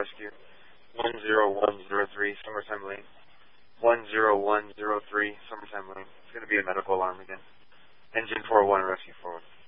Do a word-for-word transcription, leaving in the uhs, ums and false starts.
rescue. one zero one zero three, Summertime Lane. one zero one zero three, Summertime Lane. It's going to be a medical alarm again. Engine four one, rescue forward.